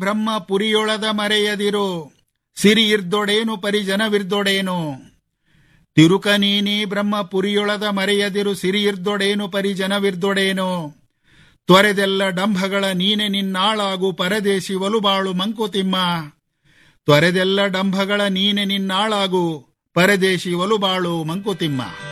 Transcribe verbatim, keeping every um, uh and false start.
ಬ್ರಹ್ಮ ಪುರಿಯೊಳದ ಮರೆಯದಿರು, ಸಿರಿ ಇರ್ದೊಡೇನು ಪರಿಜನವಿರ್ದೊಡೇನು. ತಿರುಕ ನೀನಿ ಬ್ರಹ್ಮ ಪುರಿಯೊಳದ ಮರೆಯದಿರು, ಸಿರಿ ಇರ್ದೊಡೇನು ಪರಿಜನವಿರ್ದೊಡೇನು. ತ್ವರೆದೆಲ್ಲ ಡಂಭಗಳ ನೀನೆ ನಿನ್ನಾಳಾಗು, ಪರದೇಶಿ ಒಲುಬಾಳು ಮಂಕುತಿಮ್ಮ. ತ್ವರೆದೆಲ್ಲ ಡಂಭಗಳ ನೀನೆ ನಿನ್ನಾಳಾಗು, ಪರದೇಶಿ ಒಲುಬಾಳು ಮಂಕುತಿಮ್ಮ.